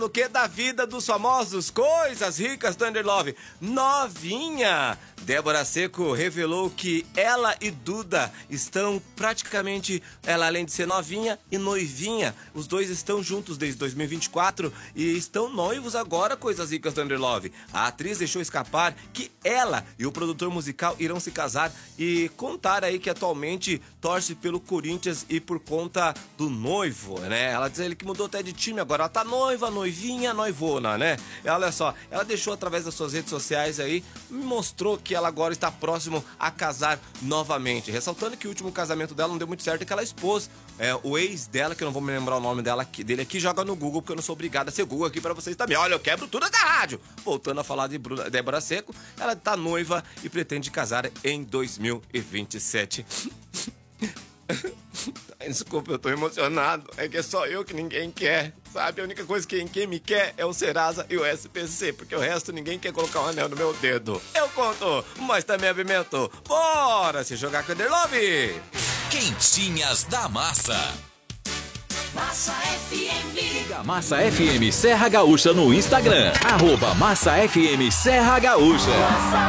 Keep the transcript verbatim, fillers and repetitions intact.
O que da vida dos famosos? Coisas ricas do Underlove. Novinha! Débora Seco revelou que ela e Duda estão praticamente, ela além de ser novinha e noivinha, os dois estão juntos desde dois mil e vinte e quatro e estão noivos agora, Coisas ricas do Underlove. A atriz deixou escapar que ela e o produtor musical irão se casar e contar aí que atualmente torce pelo Corinthians e por conta do noivo, né? Ela diz ele que mudou até de time, agora ela tá noiva, noivinha, noivona, né? E olha só, ela deixou através das suas redes sociais aí, mostrou que ela agora está próximo a casar novamente, ressaltando que o último casamento dela não deu muito certo e que ela expôs é, o ex dela, que eu não vou me lembrar o nome dela aqui, dele aqui, joga no Google, porque eu não sou obrigado a ser Google aqui pra vocês também. Olha, eu quebro tudo da rádio. Voltando a falar de Bruna, Débora Seco, ela tá noiva e pretende casar em dois mil e vinte e sete. Desculpa, eu tô emocionado. É que é só eu que ninguém quer, sabe? A única coisa que quem me quer é o Serasa e o S P C, porque o resto ninguém quer colocar um anel no meu dedo. Eu conto, mas também abimento. Bora se jogar com o Underlove! Quentinhas da Massa. Massa F M. Siga Massa F M Serra Gaúcha no Instagram. Arroba Massa F M Serra Gaúcha. Massa